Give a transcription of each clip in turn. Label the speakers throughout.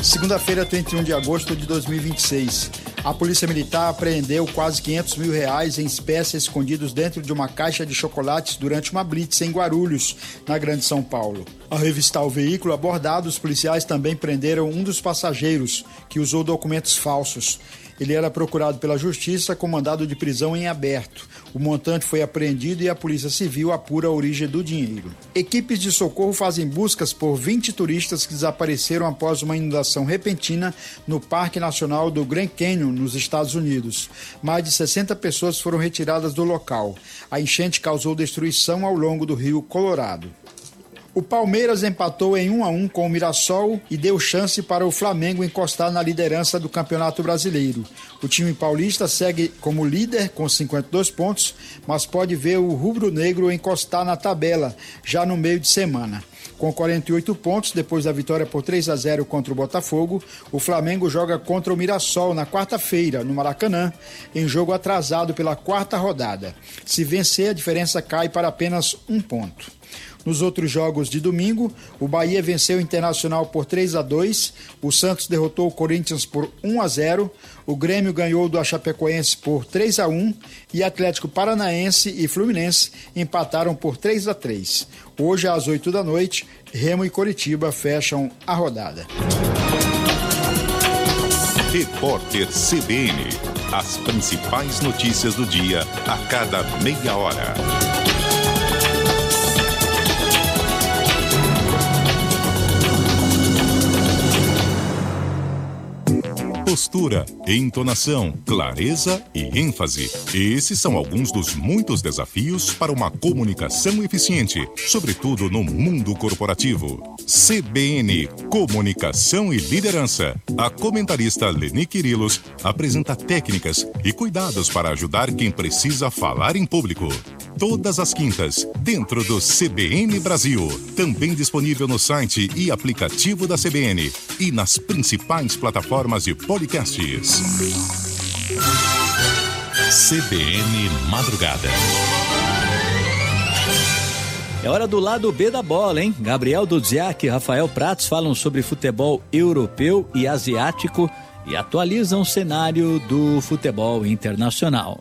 Speaker 1: Segunda-feira, 31 de agosto de 2026. A Polícia Militar apreendeu quase R$500 mil em espécies escondidos dentro de uma caixa de chocolates durante uma blitz em Guarulhos, na Grande São Paulo. Ao revistar o veículo abordado, os policiais também prenderam um dos passageiros, que usou documentos falsos. Ele era procurado pela Justiça com mandado de prisão em aberto. O montante foi apreendido e a Polícia Civil apura a origem do dinheiro. Equipes de socorro fazem buscas por 20 turistas que desapareceram após uma inundação repentina no Parque Nacional do Grand Canyon, nos Estados Unidos. Mais de 60 pessoas foram retiradas do local. A enchente causou destruição ao longo do rio Colorado. O Palmeiras empatou em 1-1 com o Mirassol e deu chance para o Flamengo encostar na liderança do Campeonato Brasileiro. O time paulista segue como líder com 52 pontos, mas pode ver o rubro-negro encostar na tabela já no meio de semana. Com 48 pontos, depois da vitória por 3-0 contra o Botafogo, o Flamengo joga contra o Mirassol na quarta-feira, no Maracanã, em jogo atrasado pela quarta rodada. Se vencer, a diferença cai para apenas 1 ponto. Nos outros jogos de domingo, o Bahia venceu o Internacional por 3-2, o Santos derrotou o Corinthians por 1-0, o Grêmio ganhou do Chapecoense por 3-1 e Atlético Paranaense e Fluminense empataram por 3-3. Hoje, às 8 da noite, Remo e Coritiba fecham a rodada.
Speaker 2: Repórter CBN. As principais notícias do dia a cada meia hora. Postura, entonação, clareza e ênfase. Esses são alguns dos muitos desafios para uma comunicação eficiente, sobretudo no mundo corporativo. CBN, Comunicação e Liderança. A comentarista Leni Quirilos apresenta técnicas e cuidados para ajudar quem precisa falar em público. Todas as quintas, dentro do CBN Brasil. Também disponível no site e aplicativo da CBN e nas principais plataformas de podcasts. CBN Madrugada.
Speaker 3: É hora do lado B da bola, hein? Gabriel Dudziak e Rafael Prats falam sobre futebol europeu e asiático e atualizam o cenário do futebol internacional.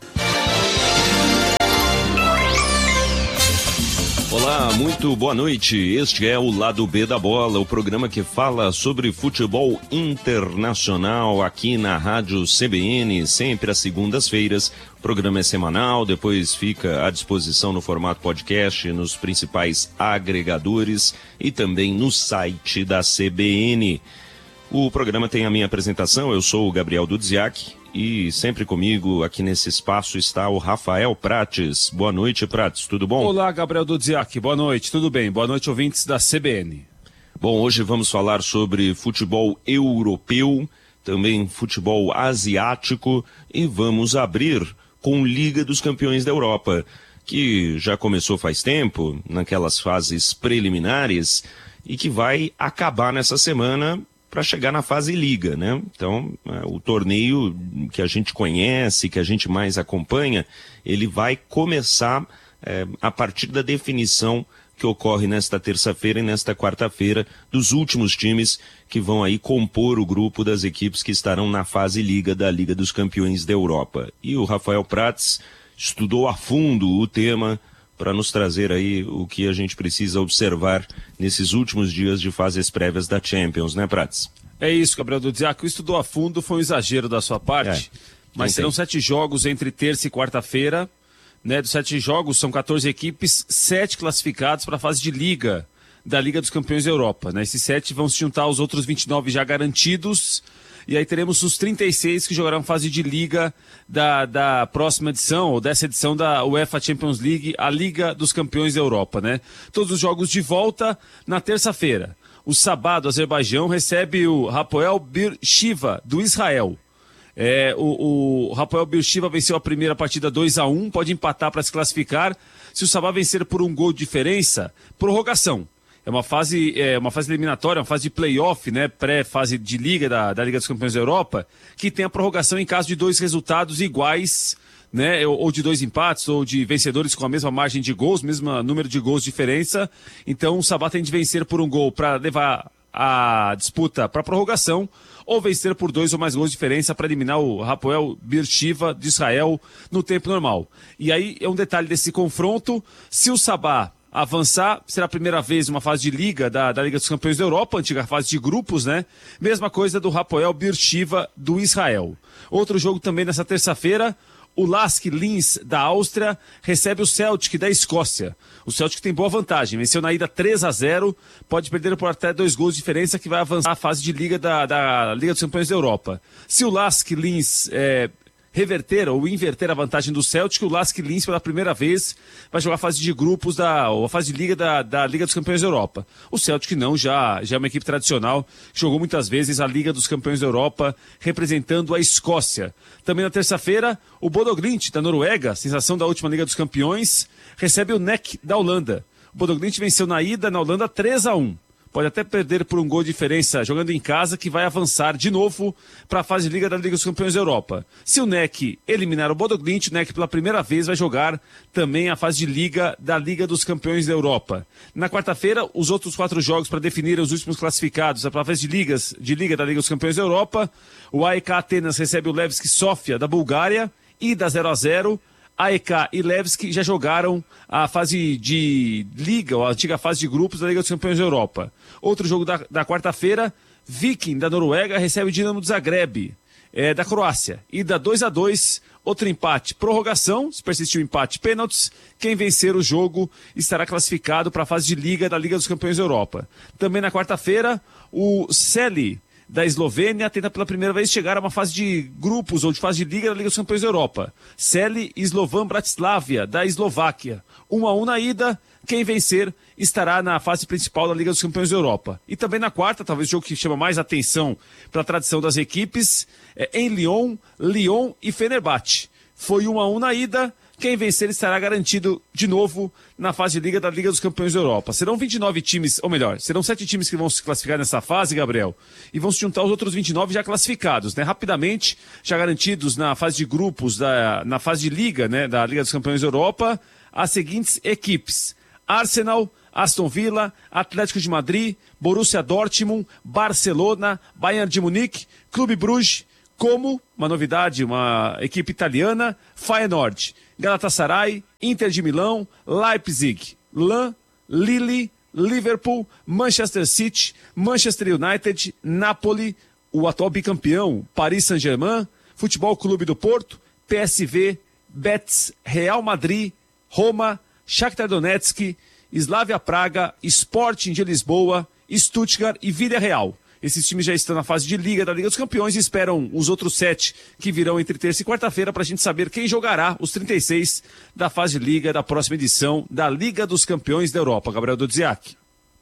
Speaker 4: Olá, muito boa noite. Este é o Lado B da Bola, o programa que fala sobre futebol internacional aqui na Rádio CBN, sempre às segundas-feiras. O programa é semanal, depois fica à disposição no formato podcast, nos principais agregadores e também no site da CBN. O programa tem a minha apresentação, eu sou o Gabriel Dudziak. E sempre comigo aqui nesse espaço está o Rafael Prates. Boa noite, Prates, tudo bom?
Speaker 5: Olá, Gabriel Dudziak, boa noite, tudo bem? Boa noite, ouvintes da CBN.
Speaker 4: Bom, hoje vamos falar sobre futebol europeu, também futebol asiático e vamos abrir com Liga dos Campeões da Europa, que já começou faz tempo, naquelas fases preliminares, e que vai acabar nessa semana para chegar na fase Liga, né? Então, o torneio que a gente conhece, que a gente mais acompanha, ele vai começar a partir da definição que ocorre nesta terça-feira e nesta quarta-feira dos últimos times que vão aí compor o grupo das equipes que estarão na fase Liga da Liga dos Campeões da Europa. E o Rafael Prats estudou a fundo o tema para nos trazer aí o que a gente precisa observar nesses últimos dias de fases prévias da Champions, né, Prats?
Speaker 5: É isso, Gabriel Dudziak, estudou a fundo, foi um exagero da sua parte, mas serão 7 jogos entre terça e quarta-feira, né? Dos 7 jogos, são 14 equipes, 7 classificados para a fase de Liga, da Liga dos Campeões da Europa, né? Esses 7 vão se juntar aos outros 29 já garantidos, e aí teremos os 36 que jogarão fase de Liga da próxima edição, ou dessa edição da UEFA Champions League, a Liga dos Campeões da Europa, né? Todos os jogos de volta na terça-feira. O Sabá do Azerbaijão recebe o Hapoel Beersheva do Israel. O Hapoel Beersheva venceu a primeira partida 2-1, pode empatar para se classificar. Se o Sabá vencer por um gol de diferença, prorrogação. É uma fase eliminatória, uma fase de play-off, né? Pré-fase de Liga da Liga dos Campeões da Europa, que tem a prorrogação em caso de 2 resultados iguais, né? Ou de 2 empates, ou de vencedores com a mesma margem de gols, mesmo número de gols de diferença. Então o Sabá tem de vencer por um gol para levar a disputa para prorrogação ou vencer por 2 ou mais gols de diferença para eliminar o Hapoel Beersheva de Israel no tempo normal. E aí é um detalhe desse confronto: se o Sabah avançar, será a primeira vez uma fase de liga da Liga dos Campeões da Europa, antiga fase de grupos, né? Mesma coisa do Hapoel Beersheva do Israel. Outro jogo também nessa terça-feira: o LASK Linz da Áustria recebe o Celtic da Escócia. O Celtic tem boa vantagem, venceu na ida 3-0, pode perder por até 2 gols de diferença, que vai avançar a fase de liga da Liga dos Campeões da Europa. Se o LASK Linz reverter ou inverter a vantagem do Celtic, o LASK Linz pela primeira vez vai jogar a fase de grupos ou a fase de liga da Liga dos Campeões da Europa. O Celtic não, já é uma equipe tradicional, jogou muitas vezes a Liga dos Campeões da Europa, representando a Escócia. Também na terça-feira, o Bodo Glimt da Noruega, sensação da última Liga dos Campeões, recebe o NEC da Holanda. O Bodo Glimt venceu na ida na Holanda 3-1. Pode até perder por um gol de diferença jogando em casa, que vai avançar de novo para a fase de liga da Liga dos Campeões da Europa. Se o NEC eliminar o Bodo Glimt, o NEC pela primeira vez vai jogar também a fase de liga da Liga dos Campeões da Europa. Na quarta-feira, os outros 4 jogos para definir os últimos classificados para a fase de liga da Liga dos Campeões da Europa. O AEK Atenas recebe o Levski Sofia da Bulgária, ida 0-0. AEK e Levski já jogaram a fase de liga, ou a antiga fase de grupos da Liga dos Campeões da Europa. Outro jogo da quarta-feira: Viking da Noruega recebe o Dinamo de Zagreb da Croácia. Ida 2-2, outro empate, prorrogação, se persistir o empate, pênaltis. Quem vencer o jogo estará classificado para a fase de liga da Liga dos Campeões da Europa. Também na quarta-feira, o Celi da Eslovênia tenta pela primeira vez chegar a uma fase de grupos ou de fase de liga da Liga dos Campeões da Europa. Celi e Slovan Bratislava da Eslováquia. 1-1 na ida. Quem vencer estará na fase principal da Liga dos Campeões da Europa. E também na quarta, talvez o jogo que chama mais atenção pela tradição das equipes, em Lyon e Fenerbahçe. Foi 1-1 na ida. Quem vencer estará garantido de novo na fase de liga da Liga dos Campeões da Europa. Serão 29 times, ou melhor, serão 7 times que vão se classificar nessa fase, Gabriel, e vão se juntar os outros 29 já classificados, né? Rapidamente, já garantidos na fase de grupos, na fase de liga, né, da Liga dos Campeões da Europa, as seguintes equipes: Arsenal, Aston Villa, Atlético de Madrid, Borussia Dortmund, Barcelona, Bayern de Munique, Clube Bruges, como uma novidade, uma equipe italiana, Feyenoord, Galatasaray, Inter de Milão, Leipzig, Lille, Liverpool, Manchester City, Manchester United, Napoli, o atual bicampeão, Paris Saint-Germain, Futebol Clube do Porto, PSV, Betis, Real Madrid, Roma, Shakhtar Donetsk, Slavia Praga, Sporting de Lisboa, Stuttgart e Villarreal. Esses times já estão na fase de liga da Liga dos Campeões e esperam os outros 7 que virão entre terça e quarta-feira para a gente saber quem jogará os 36 da fase de liga da próxima edição da Liga dos Campeões da Europa. Gabriel Dodziak.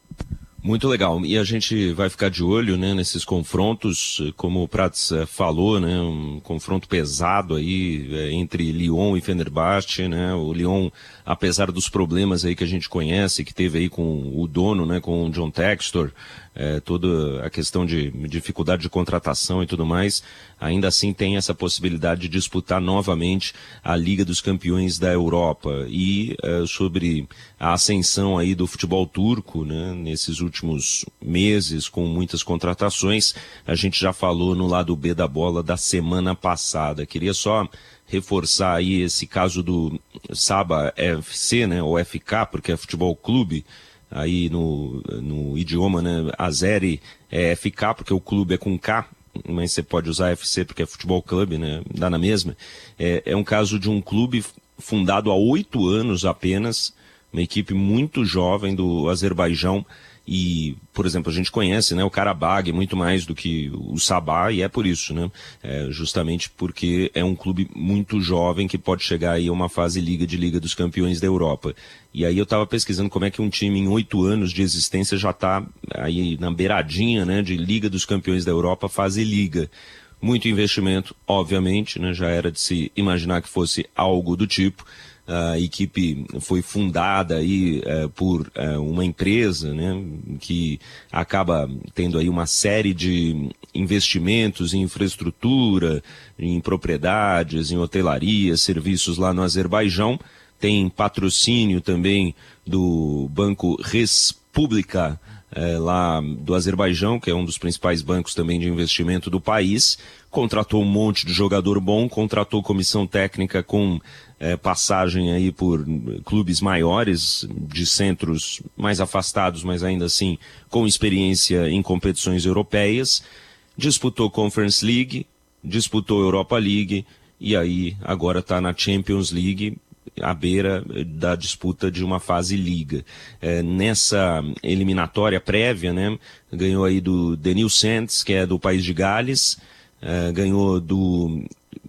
Speaker 4: Muito legal. E a gente vai ficar de olho, né, nesses confrontos, como o Prats falou, né, um confronto pesado aí entre Lyon e Fenerbahçe, né, o Lyon, apesar dos problemas aí que a gente conhece, que teve aí com o dono, né, com o John Textor, toda a questão de dificuldade de contratação e tudo mais, ainda assim tem essa possibilidade de disputar novamente a Liga dos Campeões da Europa. E sobre a ascensão aí do futebol turco, né, nesses últimos meses, com muitas contratações, a gente já falou no lado B da bola da semana passada. Queria só reforçar aí esse caso do Sabah FC, né, ou FK, porque é futebol clube. Aí no idioma, né, Azeri é FK, porque o clube é com K, mas você pode usar FC porque é futebol clube, né, dá na mesma. É um caso de um clube fundado há 8 anos apenas, uma equipe muito jovem do Azerbaijão. E, por exemplo, a gente conhece, né, o Karabag muito mais do que o Sabah, e é por isso, né, justamente porque é um clube muito jovem que pode chegar aí a uma fase de Liga dos Campeões da Europa. E aí eu estava pesquisando como é que um time em 8 anos de existência já está aí na beiradinha, né, de Liga dos Campeões da Europa, fase liga. Muito investimento, obviamente, né, já era de se imaginar que fosse algo do tipo. A equipe foi fundada aí por uma empresa, né, que acaba tendo aí uma série de investimentos em infraestrutura, em propriedades, em hotelaria, serviços lá no Azerbaijão. Tem patrocínio também do Banco Respublika lá do Azerbaijão, que é um dos principais bancos também de investimento do país. Contratou um monte de jogador bom, contratou comissão técnica com passagem aí por clubes maiores, de centros mais afastados, mas ainda assim com experiência em competições europeias. Disputou Conference League, disputou Europa League e aí agora está na Champions League, à beira da disputa de uma fase liga. Nessa eliminatória prévia, né, ganhou aí do Denil Sands, que é do país de Gales, ganhou do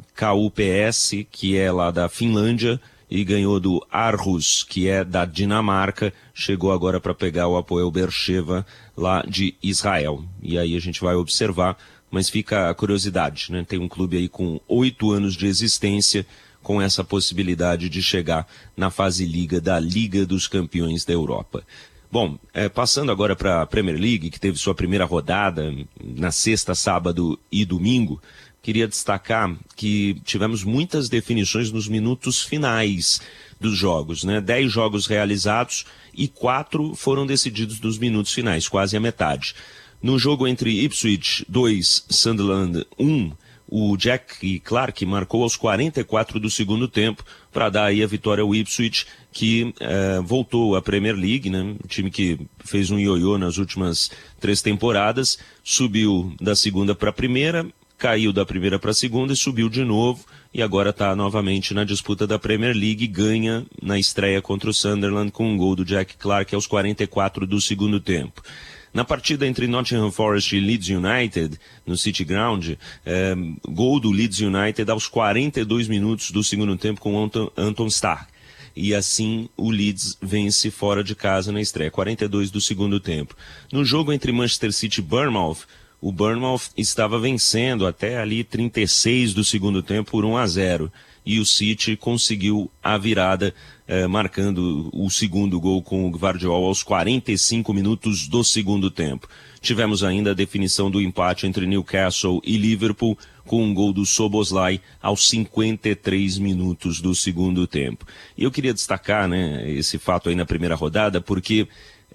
Speaker 4: KUPS, que é lá da Finlândia, e ganhou do Aarhus, que é da Dinamarca. Chegou agora para pegar o Hapoel Beersheva lá de Israel. E aí a gente vai observar, mas fica a curiosidade, né? Tem um clube aí com 8 anos de existência, com essa possibilidade de chegar na fase liga da Liga dos Campeões da Europa. Bom, passando agora para a Premier League, que teve sua primeira rodada na sexta, sábado e domingo, queria destacar que tivemos muitas definições nos minutos finais dos jogos, né? 10 jogos realizados e 4 foram decididos nos minutos finais, quase a metade. No jogo entre Ipswich 2, Sunderland 1, o Jack Clarke marcou aos 44 do segundo tempo para dar aí a vitória ao Ipswich, que voltou à Premier League, né? Um time que fez um ioiô nas últimas 3 temporadas, subiu da segunda para a primeira, caiu da primeira para a segunda e subiu de novo, e agora está novamente na disputa da Premier League, ganha na estreia contra o Sunderland com um gol do Jack Clarke aos 44 do segundo tempo. Na partida entre Nottingham Forest e Leeds United, no City Ground, gol do Leeds United aos 42 minutos do segundo tempo com Anton Stark. E assim o Leeds vence fora de casa na estreia, 42 do segundo tempo. No jogo entre Manchester City e Bournemouth, o Bournemouth estava vencendo até ali 36 do segundo tempo por 1-0. E o City conseguiu a virada, marcando o segundo gol com o Gvardiol aos 45 minutos do segundo tempo. Tivemos ainda a definição do empate entre Newcastle e Liverpool, com um gol do Szoboszlai aos 53 minutos do segundo tempo. E eu queria destacar, né, esse fato aí na primeira rodada, porque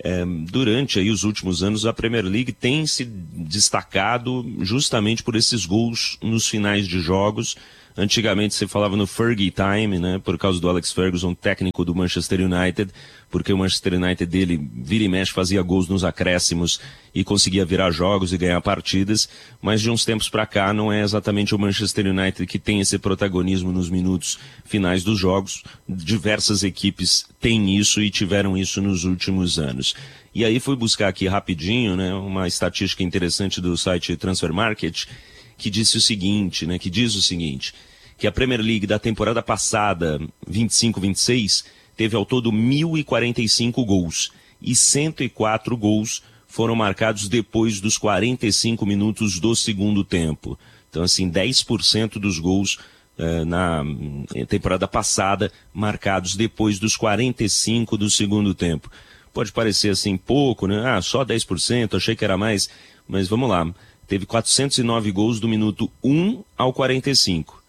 Speaker 4: durante aí os últimos anos a Premier League tem se destacado justamente por esses gols nos finais de jogos. Antigamente se falava no Fergie Time, né, por causa do Alex Ferguson, técnico do Manchester United, porque o Manchester United dele vira e mexe, fazia gols nos acréscimos e conseguia virar jogos e ganhar partidas, mas de uns tempos para cá não é exatamente o Manchester United que tem esse protagonismo nos minutos finais dos jogos. Diversas equipes têm isso e tiveram isso nos últimos anos. E aí fui buscar aqui rapidinho, né, uma estatística interessante do site Transfer Market, que disse o seguinte, né, que diz o seguinte, que a Premier League da temporada passada, 25-26, teve ao todo 1.045 gols e 104 gols foram marcados depois dos 45 minutos do segundo tempo. Então, assim, 10% dos gols na temporada passada marcados depois dos 45 do segundo tempo. Pode parecer assim pouco, né? Ah, só 10%, achei que era mais, mas vamos lá. Teve 409 gols do minuto 1 ao 45.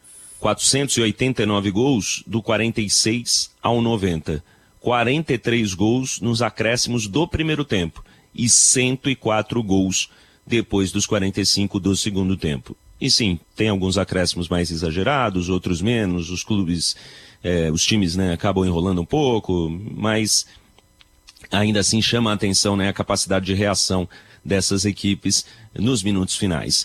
Speaker 4: 489 gols do 46 ao 90. 43 gols nos acréscimos do primeiro tempo. E 104 gols depois dos 45 do segundo tempo. E sim, tem alguns acréscimos mais exagerados, outros menos. Os clubes, os times, né, acabam enrolando um pouco, mas ainda assim chama a atenção, né, a capacidade de reação dessas equipes nos minutos finais.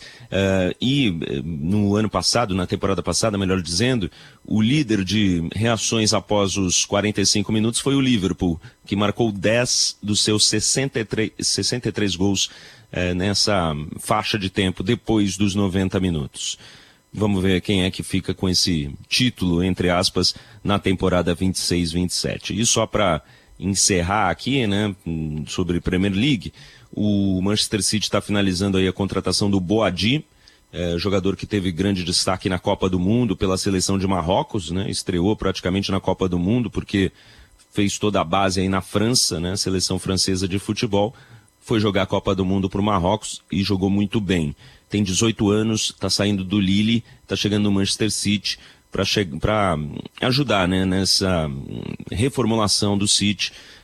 Speaker 4: No ano passado, na temporada passada, melhor dizendo, o líder de reações após os 45 minutos foi o Liverpool, que marcou 10 dos seus 63 gols nessa faixa de tempo depois dos 90 minutos. Vamos ver quem é que fica com esse título, entre aspas, na temporada 26-27. E só para encerrar aqui, né, sobre Premier League, o Manchester City está finalizando aí a contratação do Boadi, jogador que teve grande destaque na Copa do Mundo pela seleção de Marrocos, né? Estreou praticamente na Copa do Mundo porque fez toda a base aí na França, né? Seleção francesa de futebol, foi jogar a Copa do Mundo para o Marrocos e jogou muito bem. Tem 18 anos, está saindo do Lille, está chegando no Manchester City para ajudar, né, nessa reformulação do City.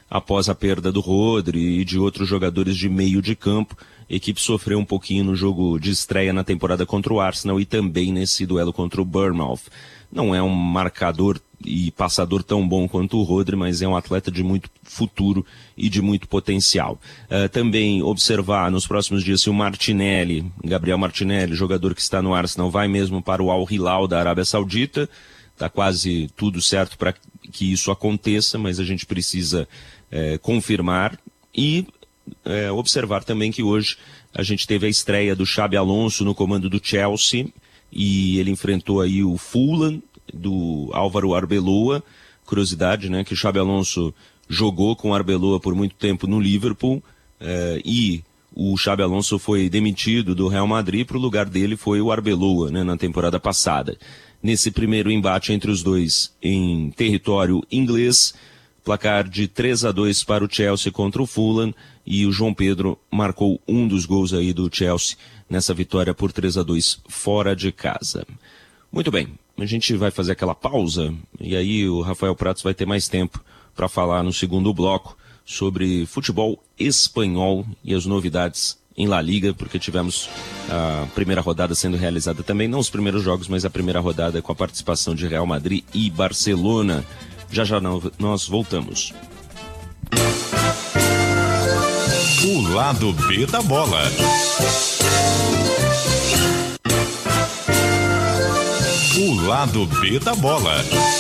Speaker 4: após a perda do Rodri e de outros jogadores de meio de campo. A equipe sofreu um pouquinho no jogo de estreia na temporada contra o Arsenal e também nesse duelo contra o Bournemouth. Não é um marcador e passador tão bom quanto o Rodri, mas é um atleta de muito futuro e de muito potencial. Também observar nos próximos dias se o Gabriel Martinelli, jogador que está no Arsenal, vai mesmo para o Al Hilal da Arábia Saudita. Está quase tudo certo para que isso aconteça, mas a gente precisa confirmar e observar também que hoje a gente teve a estreia do Xabi Alonso no comando do Chelsea e ele enfrentou aí o Fulham do Álvaro Arbeloa. Curiosidade, né, que o Xabi Alonso jogou com o Arbeloa por muito tempo no Liverpool e o Xabi Alonso foi demitido do Real Madrid, para o lugar dele foi o Arbeloa, né, na temporada passada. Nesse primeiro embate entre os dois em território inglês, placar de 3-2 para o Chelsea contra o Fulham, e o João Pedro marcou um dos gols aí do Chelsea nessa vitória por 3-2 fora de casa. Muito bem, a gente vai fazer aquela pausa e aí o Rafael Pratos vai ter mais tempo para falar no segundo bloco sobre futebol espanhol e as novidades em La Liga, porque tivemos a primeira rodada sendo realizada também, não os primeiros jogos, mas a primeira rodada com a participação de Real Madrid e Barcelona. Já nós voltamos.
Speaker 2: O lado B da bola. O lado B da bola.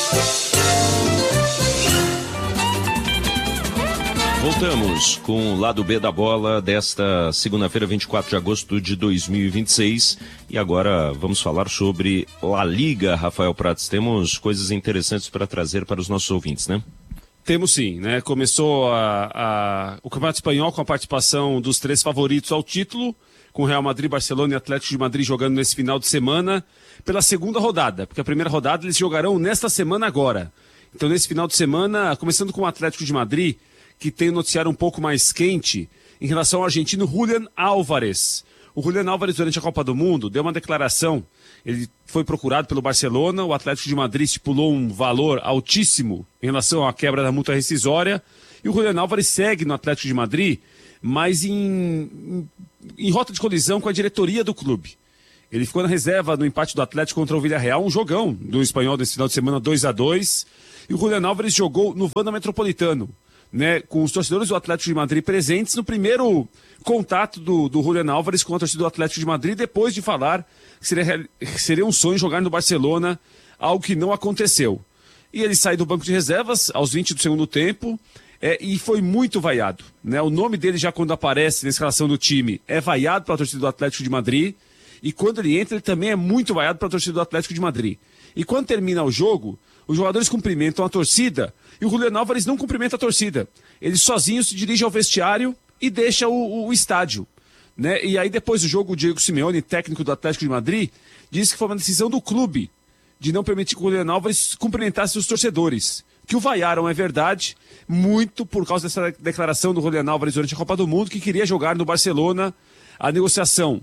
Speaker 4: Voltamos com o lado B da bola desta segunda-feira, 24 de agosto de 2026. E agora vamos falar sobre La Liga, Rafael Pratos. Temos coisas interessantes para trazer para os nossos ouvintes, né?
Speaker 5: Temos sim, né? Começou o Campeonato Espanhol com a participação dos 3 favoritos ao título, com Real Madrid, Barcelona e Atlético de Madrid jogando nesse final de semana pela segunda rodada, porque a primeira rodada eles jogarão nesta semana agora. Então nesse final de semana, começando com o Atlético de Madrid, que tem um noticiário um pouco mais quente em relação ao argentino Julián Álvarez. O Julián Álvarez, durante a Copa do Mundo, deu uma declaração. Ele foi procurado pelo Barcelona, o Atlético de Madrid estipulou um valor altíssimo em relação à quebra da multa rescisória, e o Julián Álvarez segue no Atlético de Madrid, mas em rota de colisão com a diretoria do clube. Ele ficou na reserva no empate do Atlético contra o Villarreal, um jogão do espanhol desse final de semana, 2-2, e o Julián Álvarez jogou no Wanda Metropolitano, né, com os torcedores do Atlético de Madrid presentes no primeiro contato do Julián Álvarez com a torcida do Atlético de Madrid, depois de falar que seria um sonho jogar no Barcelona, algo que não aconteceu. E ele sai do banco de reservas aos 20 do segundo tempo e foi muito vaiado, né? O nome dele, já quando aparece na escalação do time, é vaiado pela torcida do Atlético de Madrid, e quando ele entra, ele também é muito vaiado pela torcida do Atlético de Madrid. E quando termina o jogo, os jogadores cumprimentam a torcida e o Julián Álvarez não cumprimenta a torcida. Ele sozinho se dirige ao vestiário e deixa o estádio, né? E aí depois do jogo, o Diego Simeone, técnico do Atlético de Madrid, disse que foi uma decisão do clube de não permitir que o Julián Álvarez cumprimentasse os torcedores. Que o vaiaram, é verdade, muito por causa dessa declaração do Julián Álvarez durante a Copa do Mundo, que queria jogar no Barcelona. A negociação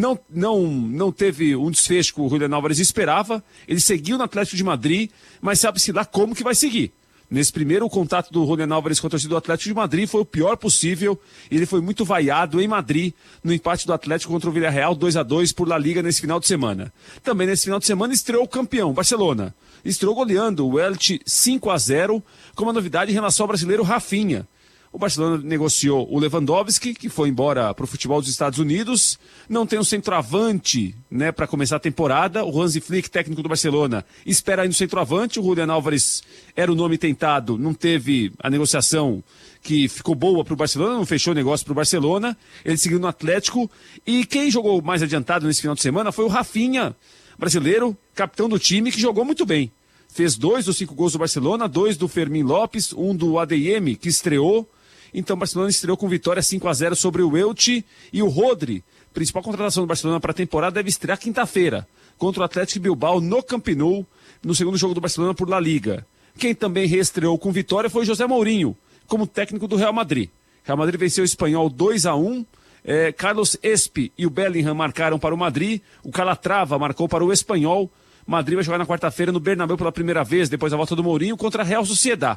Speaker 5: não teve um desfecho que o Julián Álvarez esperava. Ele seguiu no Atlético de Madrid, mas sabe-se lá como que vai seguir. Nesse primeiro contato do Julián Álvarez com a torcida do Atlético de Madrid foi o pior possível. Ele foi muito vaiado em Madrid no empate do Atlético contra o Villarreal, 2-2 por La Liga nesse final de semana. Também nesse final de semana estreou o campeão, Barcelona. Estreou goleando o Elche 5-0, com uma novidade em relação ao brasileiro Rafinha. O Barcelona negociou o Lewandowski, que foi embora para o futebol dos Estados Unidos. Não tem um centroavante, né, para começar a temporada. O Hansi Flick, técnico do Barcelona, espera aí no centroavante. O Julián Álvarez era o nome tentado, não teve a negociação que ficou boa para o Barcelona, não fechou o negócio para o Barcelona. Ele seguiu no Atlético. E quem jogou mais adiantado nesse final de semana foi o Rafinha, brasileiro, capitão do time, que jogou muito bem. Fez 2 dos 5 gols do Barcelona, 2 do Fermín López, 1 do ADM, que estreou. Então o Barcelona estreou com vitória 5-0 sobre o Elche. E o Rodri, principal contratação do Barcelona para a temporada, deve estrear quinta-feira contra o Atlético Bilbao no Camp Nou, no segundo jogo do Barcelona por La Liga. Quem também reestreou com vitória foi José Mourinho, como técnico do Real Madrid. Real Madrid venceu o Espanhol 2-1. Carlos Espi e o Bellingham marcaram para o Madrid. O Calatrava marcou para o Espanhol. Madrid vai jogar na quarta-feira no Bernabéu pela primeira vez, depois da volta do Mourinho, contra a Real Sociedad.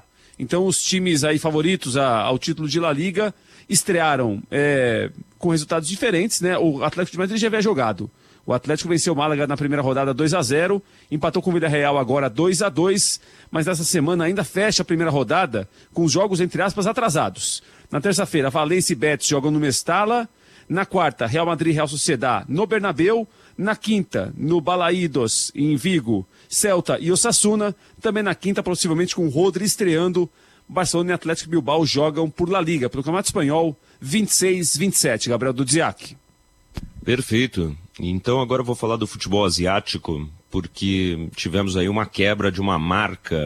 Speaker 5: Então os times aí favoritos ao título de La Liga estrearam com resultados diferentes, né? O Atlético de Madrid já havia jogado. O Atlético venceu o Málaga na primeira rodada 2-0, empatou com o Villarreal agora 2-2, mas nessa semana ainda fecha a primeira rodada com os jogos, entre aspas, atrasados. Na terça-feira, Valência e Betis jogam no Mestalla. Na quarta, Real Madrid e Real Sociedad no Bernabéu. Na quinta, no Balaídos, em Vigo, Celta e Osasuna. Também na quinta, possivelmente com o Rodri estreando. Barcelona e Atlético Bilbao jogam por La Liga, pelo Campeonato Espanhol, 26-27, Gabriel Dudziak.
Speaker 4: Perfeito. Então agora eu vou falar do futebol asiático, porque tivemos aí uma quebra de uma marca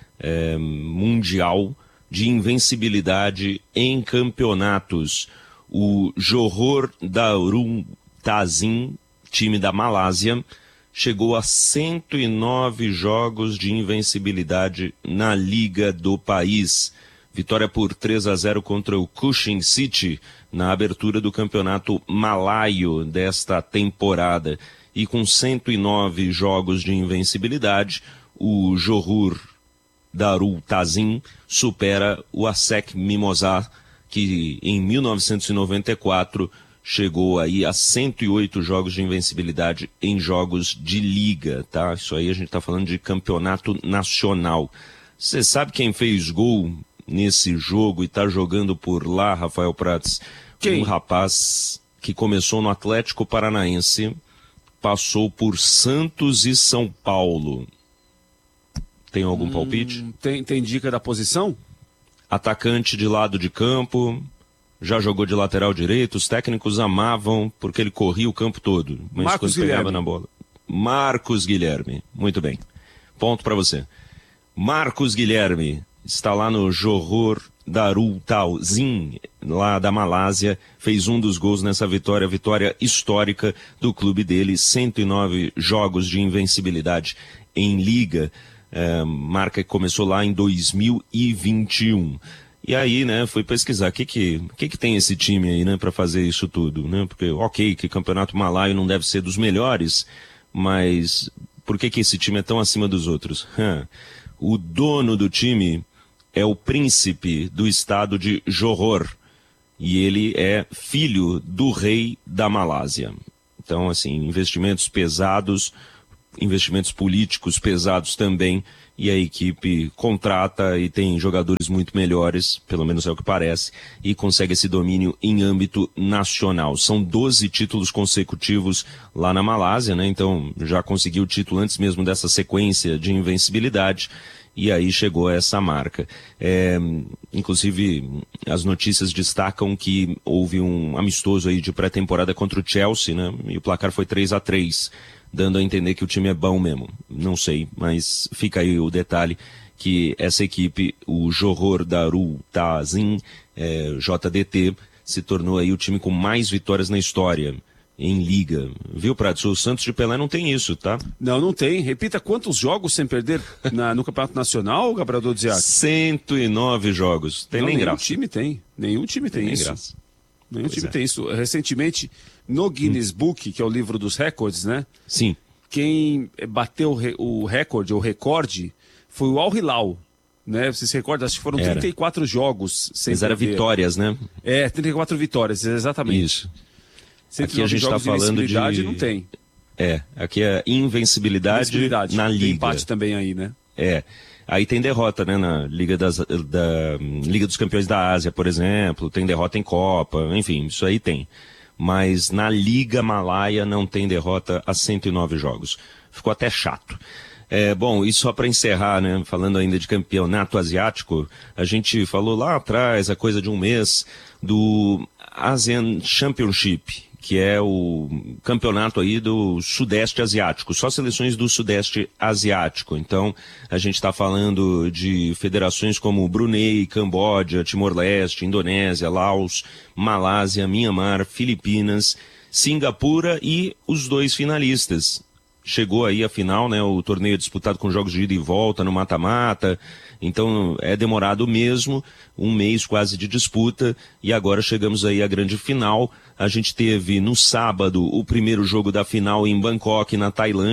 Speaker 4: mundial de invencibilidade em campeonatos. O Johor Darul Ta'zim, time da Malásia, chegou a 109 jogos de invencibilidade na liga do país. Vitória por 3-0 contra o Kuching City na abertura do campeonato malaio desta temporada. E com 109 jogos de invencibilidade, o Johor Darul Ta'zim supera o ASEC Mimosá, que em 1994 chegou aí a 108 jogos de invencibilidade em jogos de liga, tá? Isso aí a gente tá falando de campeonato nacional. Você sabe quem fez gol nesse jogo e tá jogando por lá, Rafael Prats?
Speaker 5: Quem?
Speaker 4: Um rapaz que começou no Atlético Paranaense, passou por Santos e São Paulo. Tem algum palpite?
Speaker 5: Tem dica da posição?
Speaker 4: Atacante de lado de campo, já jogou de lateral direito, os técnicos amavam porque ele corria o campo todo, mas
Speaker 5: Marcos
Speaker 4: quando pegava
Speaker 5: Guilherme.
Speaker 4: na bola. Marcos Guilherme, muito bem. Ponto para você. Marcos Guilherme está lá no Johor Darul Ta'zim, lá da Malásia, fez um dos gols nessa vitória histórica do clube dele, 109 jogos de invencibilidade em liga. Marca que começou lá em 2021. E aí, né, fui pesquisar o que tem esse time aí, né, para fazer isso tudo, né? Porque, ok, que campeonato malaio não deve ser dos melhores, mas por que esse time é tão acima dos outros? O dono do time é o príncipe do estado de Johor, e ele é filho do rei da Malásia. Então, assim, investimentos pesados, investimentos políticos pesados também, e a equipe contrata e tem jogadores muito melhores, pelo menos é o que parece, e consegue esse domínio em âmbito nacional. São 12 títulos consecutivos lá na Malásia, né? Então já conseguiu o título antes mesmo dessa sequência de invencibilidade, e aí chegou a essa marca. Inclusive, as notícias destacam que houve um amistoso aí de pré-temporada contra o Chelsea, né? E o placar foi 3-3. Dando a entender que o time é bom mesmo. Não sei, mas fica aí o detalhe que essa equipe, o Johor Darul Ta'zim, JDT, se tornou aí o time com mais vitórias na história em liga. Viu, Prats? O Santos de Pelé não tem isso, tá?
Speaker 5: Não tem. Repita, quantos jogos sem perder no Campeonato Nacional, Gabriel Dudziak?
Speaker 4: 109 jogos. Tem
Speaker 5: não,
Speaker 4: nem
Speaker 5: nenhum
Speaker 4: graça.
Speaker 5: Time tem. Nenhum time tem isso.
Speaker 4: Graça.
Speaker 5: Nenhum time tem isso. Recentemente, no Guinness Book, que é o livro dos recordes, né?
Speaker 4: Sim.
Speaker 5: Quem bateu o recorde, ou recorde, foi o Al Hilal, né? Você se recorda? Acho que foram 34 jogos sem
Speaker 4: Mas era
Speaker 5: perder.
Speaker 4: vitórias, né?
Speaker 5: 34 vitórias, exatamente.
Speaker 4: Isso.
Speaker 5: 109
Speaker 4: Aqui a gente está falando de...
Speaker 5: não tem.
Speaker 4: Aqui é invencibilidade na liga.
Speaker 5: Tem empate também aí, né?
Speaker 4: Aí tem derrota, né, na Liga Liga dos Campeões da Ásia, por exemplo, tem derrota em Copa, enfim, isso aí tem. Mas na Liga Malaia não tem derrota a 109 jogos. Ficou até chato. Bom, e só para encerrar, né, falando ainda de campeonato asiático, a gente falou lá atrás, há coisa de um mês, do ASEAN Championship, que é o campeonato aí do Sudeste Asiático, só seleções do Sudeste Asiático. Então, a gente está falando de federações como Brunei, Camboja, Timor-Leste, Indonésia, Laos, Malásia, Mianmar, Filipinas, Singapura e os 2 finalistas. Chegou aí a final, né, o torneio disputado com jogos de ida e volta no mata-mata, então é demorado mesmo, um mês quase de disputa, e agora chegamos aí à grande final. A gente teve no sábado o primeiro jogo da final em Bangkok, na Tailândia,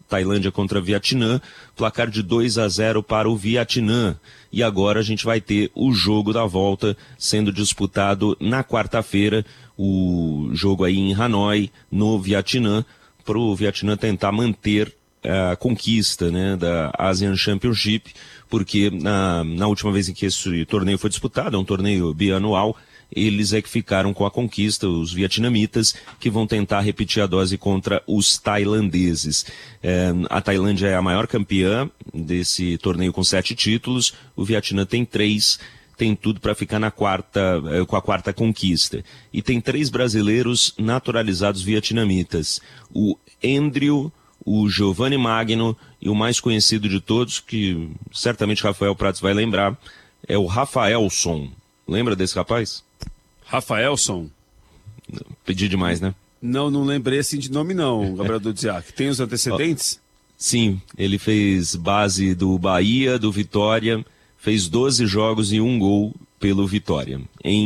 Speaker 4: Tailândia contra Vietnã, placar de 2-0 para o Vietnã. E agora a gente vai ter o jogo da volta sendo disputado na quarta-feira, o jogo aí em Hanoi, no Vietnã, para o Vietnã tentar manter a conquista, né, da Asian Championship, porque na última vez em que esse torneio foi disputado, é um torneio bianual, eles é que ficaram com a conquista, os vietnamitas, que vão tentar repetir a dose contra os tailandeses. A Tailândia é a maior campeã desse torneio com 7 títulos, o Vietnã tem 3, tem tudo para ficar com a quarta conquista. E tem 3 brasileiros naturalizados vietnamitas, o Andrew, o Giovanni Magno e o mais conhecido de todos, que certamente Rafael Prats vai lembrar, é o Rafaelson. Lembra desse rapaz?
Speaker 5: Rafaelson?
Speaker 4: Pedi demais, né?
Speaker 5: Não lembrei assim de nome não, Gabriel Dudziak. Tem os antecedentes?
Speaker 4: Sim, ele fez base do Bahia, do Vitória, fez 12 jogos e 1 gol pelo Vitória,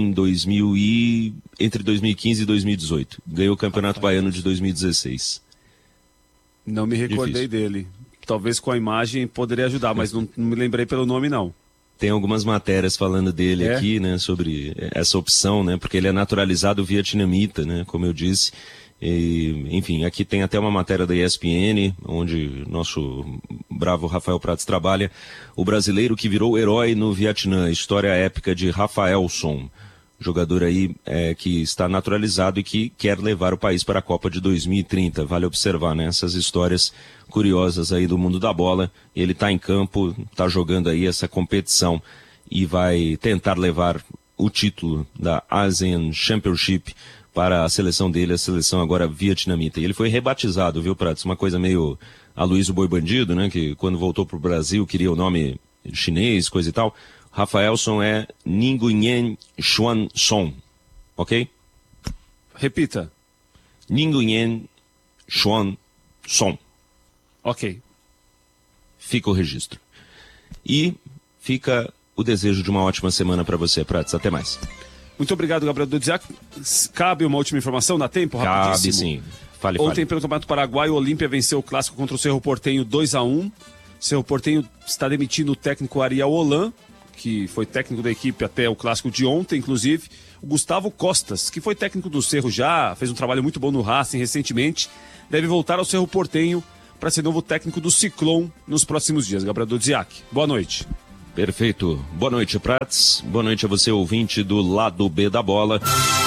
Speaker 4: entre 2015 e 2018. Ganhou o Campeonato Baiano de 2016.
Speaker 5: Não me recordei dele. Talvez com a imagem poderia ajudar, mas não me lembrei pelo nome não.
Speaker 4: Tem algumas matérias falando dele aqui, né, sobre essa opção, né, porque ele é naturalizado vietnamita, né, como eu disse. E, enfim, aqui tem até uma matéria da ESPN, onde nosso bravo Rafael Prats trabalha. O brasileiro que virou herói no Vietnã, história épica de Rafaelson. Jogador aí que está naturalizado e que quer levar o país para a Copa de 2030. Vale observar, né, essas histórias curiosas aí do mundo da bola. Ele está em campo, está jogando aí essa competição e vai tentar levar o título da Asian Championship para a seleção dele, a seleção agora vietnamita. E ele foi rebatizado, viu, Prats? Uma coisa meio Aloysio Boi Bandido, né, que quando voltou para o Brasil queria o nome chinês, coisa e tal. Rafaelson é Nguyen Xuan Son, ok?
Speaker 5: Repita.
Speaker 4: Nguyen Xuan Son.
Speaker 5: Ok.
Speaker 4: Fica o registro. E fica o desejo de uma ótima semana para você, Prats. Até mais.
Speaker 5: Muito obrigado, Gabriel Dudziak. Cabe uma última informação? Dá tempo? Rapidíssimo.
Speaker 4: Cabe, sim. Fale.
Speaker 5: Ontem, pelo Campeonato Paraguai, o Olímpia venceu o clássico contra o Cerro Porteño 2-1. Cerro Porteño está demitindo o técnico Ariel Holan, que foi técnico da equipe até o clássico de ontem, inclusive. O Gustavo Costas, que foi técnico do Cerro já, fez um trabalho muito bom no Racing recentemente, deve voltar ao Cerro Porteño para ser novo técnico do Ciclone nos próximos dias. Gabriel Dudziak, boa noite.
Speaker 4: Perfeito. Boa noite, Prats. Boa noite a você, ouvinte do Lado B da Bola.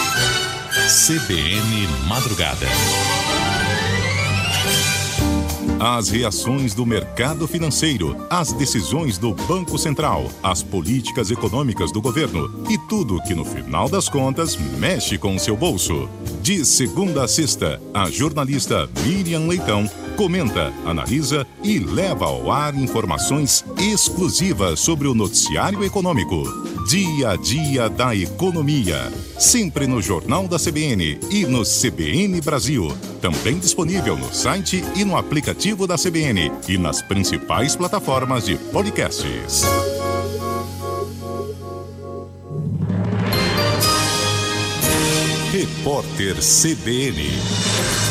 Speaker 2: CBN Madrugada. As reações do mercado financeiro, as decisões do Banco Central, as políticas econômicas do governo e tudo que no final das contas mexe com o seu bolso. De segunda a sexta, a jornalista Miriam Leitão comenta, analisa e leva ao ar informações exclusivas sobre o noticiário econômico. Dia a dia da economia. Sempre no Jornal da CBN e no CBN Brasil. Também disponível no site e no aplicativo da CBN e nas principais plataformas de podcasts. Repórter CBN.